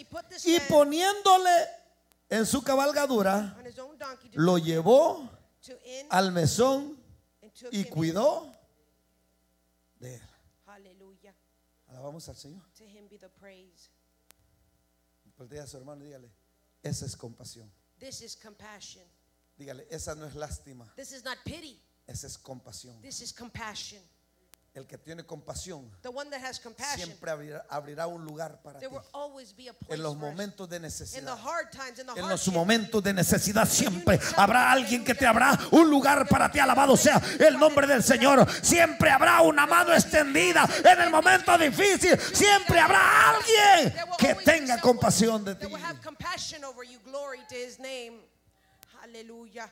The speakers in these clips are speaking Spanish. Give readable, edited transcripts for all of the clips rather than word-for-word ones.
put this y man poniéndole en su cabalgadura, on his own donkey to lo llevó to inn al mesón and took y him in. cuidó de él. Hallelujah. Alabamos al Señor. To him be the praise. Voltea a su hermano y dígale, esa es compasión. This is compassion. Dígale, esa no es lástima, This is not pity. esa es compasión. This is compassion. El que tiene compasión The one that has compassion, siempre abrirá un lugar para ti. there will always be a place En los for us. momentos de In the necesidad. hard times, in the En los hardship, momentos de necesidad siempre habrá alguien que te habrá un lugar para ti. Alabado sea el nombre del Señor. Siempre habrá una mano extendida en el momento difícil. Siempre habrá alguien there will que always be tenga someone compasión de ti. that will have compassion over you. Glory to his name. Hallelujah.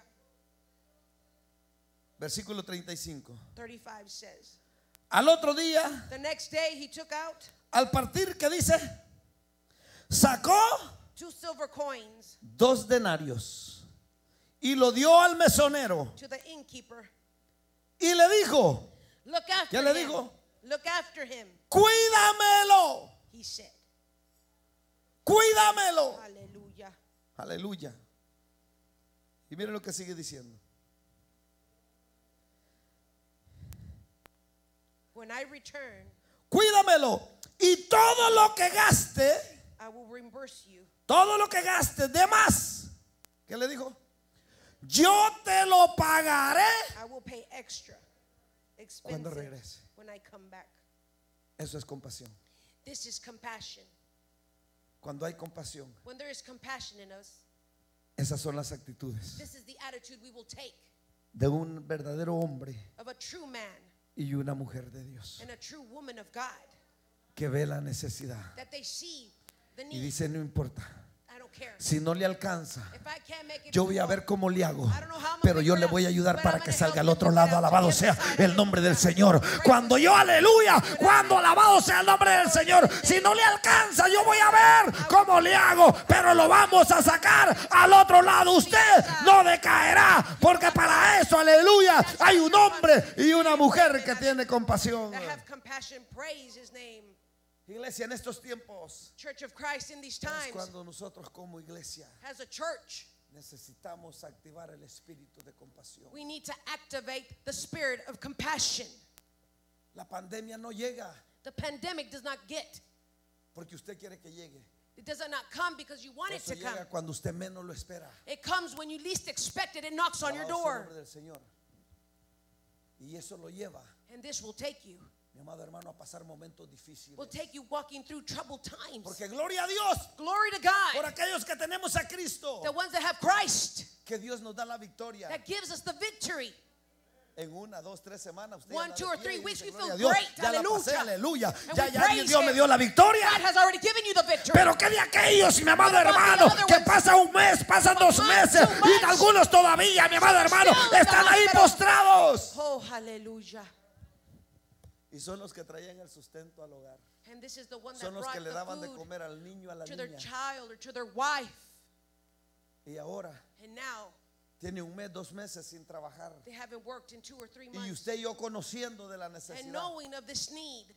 Versículo 35. 35 says, Al otro día, the next day he took out al partir, ¿qué dice? Sacó 2 silver coins 2 denarios y lo dio al mesonero to the innkeeper. y le dijo, Look after ¿qué le him. dijo? Look after him, Cuídamelo, he said. cuídamelo. Hallelujah. Aleluya. Y miren lo que sigue diciendo. When I return, Cuídamelo y todo lo que gaste, I will reimburse you. todo lo que gaste de más. ¿Qué le dijo? Yo te lo pagaré I will pay extra cuando expensive regrese. when I come back. Eso es compasión. This is compassion. Cuando hay compasión, When there is compassion in us, esas son las actitudes this is the attitude we will take de un verdadero hombre of a true man y una mujer de Dios and a true woman of God, que ve la necesidad that they see the y need. dice, no importa, I don't care. si no le alcanza, If I can't make it, yo voy a to ver cómo le hago, I don't know how I'm pero gonna yo figure le it voy a out, ayudar but para I'm que gonna salga al help otro them to lado. get out to Alabado the sea other side. el nombre del Señor. Cuando yo, aleluya, cuando alabado sea el nombre del Señor, si no le alcanza, yo voy a ver cómo le hago, pero lo vamos a sacar al otro lado. Usted no decaerá, porque para eso, aleluya, hay un hombre y una mujer que tiene compasión. that have compassion. Praise his name. Iglesia, en estos tiempos Church of Christ, in these es times, cuando nosotros como iglesia as a church, necesitamos activar el espíritu de compasión. we need to activate the spirit of compassion. La pandemia no llega The pandemic does not get. porque usted quiere que llegue. It does not come because you want it Eso to come. llega cuando usted menos lo espera. It comes when you least expect it. It knocks on your Alabado sea el door. nombre del Señor. Y eso lo lleva, And this will take you. mi amado hermano, a pasar momentos difíciles. Will take you walking through troubled times. Porque gloria a Dios Glory to por God. aquellos que tenemos a Cristo, The ones that have Christ, que Dios nos da la victoria. that gives us the victory. En 1, 2, 3 semanas usted 1, anda 2, de or pie 3 y weeks, dice, we "Gloria feel a Dios, great. ya la pasé, Hallelujah. aleluya, And ya we praise Dios me dio him. la victoria." God has already given you the victory. Pero que de aquellos, mi amado What about the hermano, other que ones? pasa un mes, pasan 2 month, meses 2 y months. algunos todavía, mi amado hermano, Still in the están ahí hospital. postrados. Oh, hallelujah. Y son los que traían el sustento al hogar. And this is the one that Son los brought que le the daban de food comer al niño, a la to their niña. child or to their wife. Y ahora And now tiene 1 mes, 2 meses sin trabajar. they haven't worked in 2 or 3 Y months. usted y yo conociendo de la And necesidad. knowing of this need,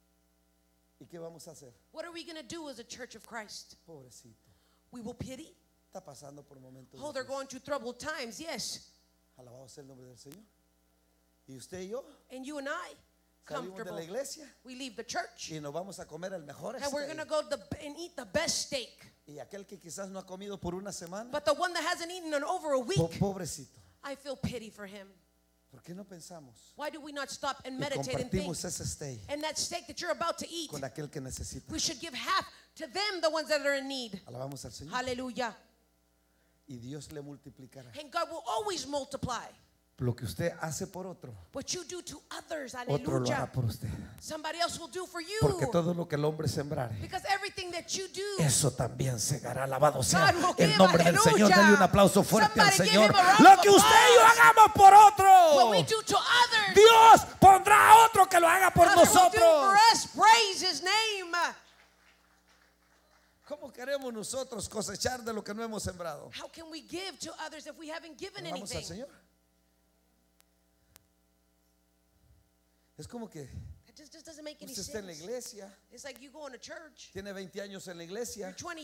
¿Y qué vamos a hacer? what are we going to do as a church of Christ? Pobrecito. We will pity. Está pasando por momentos Oh, they're difíciles. going through troubled times, yes. Alabado sea el nombre del Señor. Y usted y yo And you and I, salimos de la comfortable. iglesia We leave the church y nos vamos a comer el mejor and we're going to steak. go and eat the best steak. Y aquel que quizás no ha comido por una semana, But the one that hasn't eaten in over a week, pobrecito. I feel pity for him. ¿Por qué no pensamos Why do we not stop and y meditate and think? compartimos ese steak And that steak that you're about to eat, con aquel que necesita? we should give half to them, the ones that are in need. Alabamos al Señor. Hallelujah. Y Dios le multiplicará. And God will always multiply. Lo que usted hace por otro, What you do to others, otro lo hará hallelujah, por usted. somebody else will do for you. Porque todo lo que el hombre sembrare, Because everything that you do, eso también segará. Alabado sea God will el give, nombre del aleluya. Señor. Dale un aplauso fuerte al Somebody give Señor. him a round Lo of que usted y yo applause. hagamos por otro, what we do to others, Dios pondrá a otro que lo haga por God will do for nosotros. us. Praise His name. ¿Cómo queremos nosotros cosechar de lo que no hemos sembrado? How can we give to others if we haven't given Vamos al anything? Señor. Es como que It just doesn't make any usted está en la sense. iglesia, It's like you go in a church, tiene 20 años en la iglesia you're 20